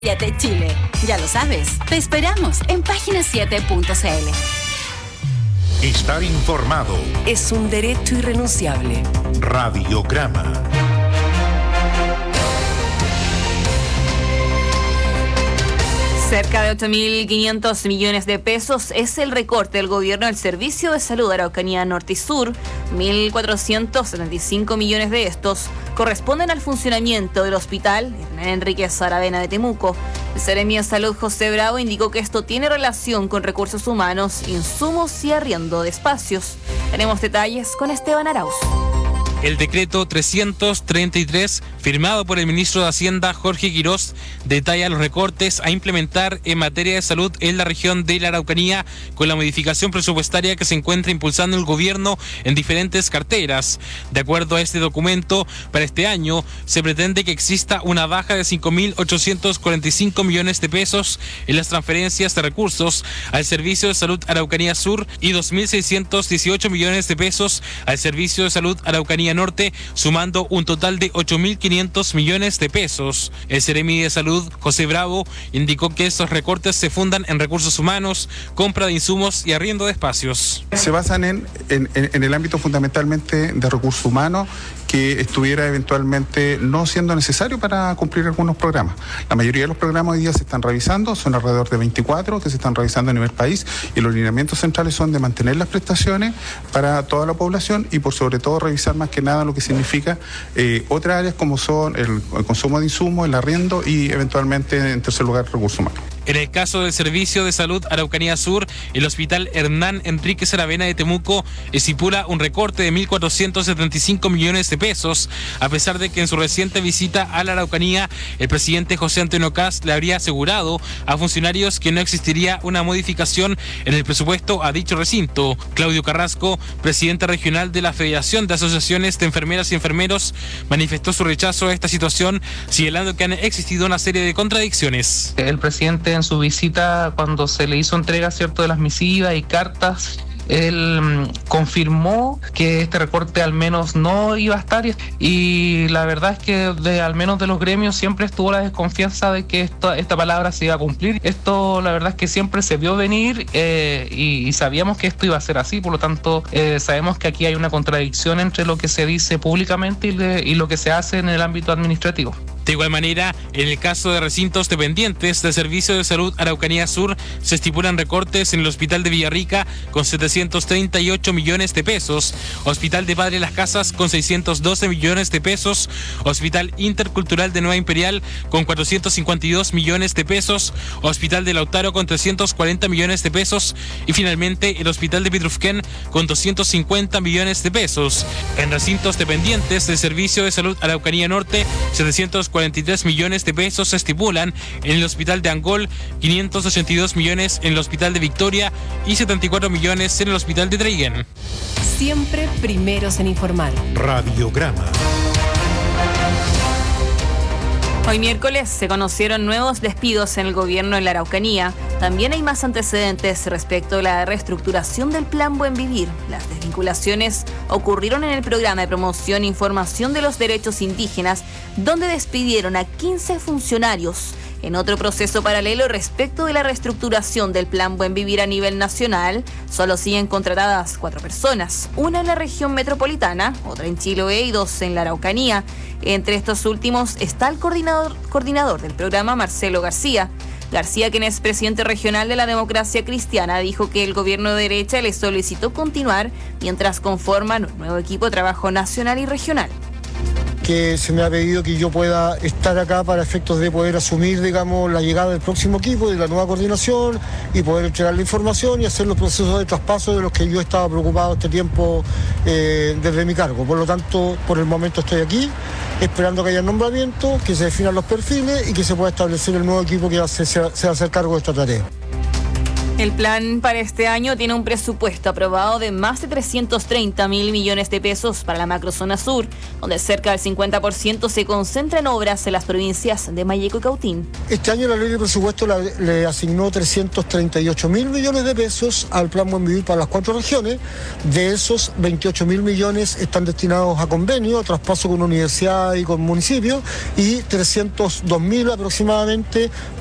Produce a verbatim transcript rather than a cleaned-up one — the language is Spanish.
Cállate Chile. Ya lo sabes, te esperamos en página siete punto c l. Estar informado es un derecho irrenunciable. Radiograma. Cerca de ocho mil quinientos millones de pesos es el recorte del gobierno del Servicio de Salud de Araucanía Norte y Sur. mil cuatrocientos setenta y cinco millones de estos corresponden al funcionamiento del hospital Hernán Enríquez Aravena de Temuco. El Seremi de Salud José Bravo indicó que esto tiene relación con recursos humanos, insumos y arriendo de espacios. Tenemos detalles con Esteban Arauz. El decreto trescientos treinta y tres, firmado por el ministro de Hacienda Jorge Quirós, detalla los recortes a implementar en materia de salud en la región de la Araucanía con la modificación presupuestaria que se encuentra impulsando el gobierno en diferentes carteras. De acuerdo a este documento, para este año se pretende que exista una baja de cinco mil ochocientos cuarenta y cinco millones de pesos en las transferencias de recursos al Servicio de Salud Araucanía Sur y dos mil seiscientos dieciocho millones de pesos al Servicio de Salud Araucanía Norte, sumando un total de ocho mil quinientos millones de pesos. El Seremi de Salud, José Bravo, indicó que estos recortes se fundan en recursos humanos, compra de insumos y arriendo de espacios. Se basan en, en, en el ámbito fundamentalmente de recursos humanos, que estuviera eventualmente no siendo necesario para cumplir algunos programas. La mayoría de los programas hoy día se están revisando, son alrededor de veinticuatro que se están revisando a nivel país, y los lineamientos centrales son de mantener las prestaciones para toda la población y por sobre todo revisar más que nada lo que significa eh, otras áreas como son el, el consumo de insumos, el arriendo y eventualmente en tercer lugar recursos humanos. En el caso del Servicio de Salud Araucanía Sur, el Hospital Hernán Enríquez Aravena de Temuco estipula un recorte de mil cuatrocientos setenta y cinco millones de pesos, a pesar de que en su reciente visita a la Araucanía, el presidente José Antonio Kast le habría asegurado a funcionarios que no existiría una modificación en el presupuesto a dicho recinto. Claudio Carrasco, presidente regional de la Federación de Asociaciones de Enfermeras y Enfermeros, manifestó su rechazo a esta situación, señalando que han existido una serie de contradicciones. El presidente en su visita, cuando se le hizo entrega, cierto, de las misivas y cartas, él um, confirmó que este recorte al menos no iba a estar, y la verdad es que de, al menos de los gremios siempre estuvo la desconfianza de que esta, esta palabra se iba a cumplir. Esto la verdad es que siempre se vio venir eh, y, y sabíamos que esto iba a ser así, por lo tanto eh, sabemos que aquí hay una contradicción entre lo que se dice públicamente y, le, y lo que se hace en el ámbito administrativo. De igual manera, en el caso de recintos dependientes del Servicio de Salud Araucanía Sur, se estipulan recortes en el Hospital de Villarrica con setecientos treinta y ocho millones de pesos, Hospital de Padre Las Casas con seiscientos doce millones de pesos, Hospital Intercultural de Nueva Imperial con cuatrocientos cincuenta y dos millones de pesos, Hospital de Lautaro con trescientos cuarenta millones de pesos y finalmente el Hospital de Pitrufquén con doscientos cincuenta millones de pesos. En recintos dependientes del Servicio de Salud Araucanía Norte, setecientos cuarenta y tres millones de pesos se estipulan en el Hospital de Angol, quinientos ochenta y dos millones en el Hospital de Victoria y setenta y cuatro millones en el Hospital de Traiguén. Siempre primeros en informar. Radiograma. Hoy miércoles se conocieron nuevos despidos en el gobierno de la Araucanía. También hay más antecedentes respecto a la reestructuración del Plan Buen Vivir. Las desvinculaciones ocurrieron en el programa de promoción e información de los derechos indígenas, donde despidieron a quince funcionarios. En otro proceso paralelo respecto de la reestructuración del Plan Buen Vivir a nivel nacional, solo siguen contratadas cuatro personas, una en la región metropolitana, otra en Chiloé y dos en la Araucanía. Entre estos últimos está el coordinador, coordinador del programa, Marcelo García. García, quien es presidente regional de la Democracia Cristiana, dijo que el gobierno de derecha le solicitó continuar mientras conforman un nuevo equipo de trabajo nacional y regional. Que se me ha pedido que yo pueda estar acá para efectos de poder asumir, digamos, la llegada del próximo equipo, de la nueva coordinación, y poder entregar la información y hacer los procesos de traspaso de los que yo estaba preocupado este tiempo eh, desde mi cargo. Por lo tanto, por el momento estoy aquí, esperando que haya nombramiento, que se definan los perfiles y que se pueda establecer el nuevo equipo que va a ser, se va a hacer cargo de esta tarea. El plan para este año tiene un presupuesto aprobado de más de trescientos treinta mil millones de pesos para la macrozona sur, donde cerca del cincuenta por ciento se concentra en obras en las provincias de Mayeco y Cautín. Este año la ley de presupuesto la, le asignó trescientos treinta y ocho mil millones de pesos al Plan Buen Vivir para las cuatro regiones. De esos, veintiocho mil millones están destinados a convenio, a traspaso con universidades y con municipios, y trescientos dos mil aproximadamente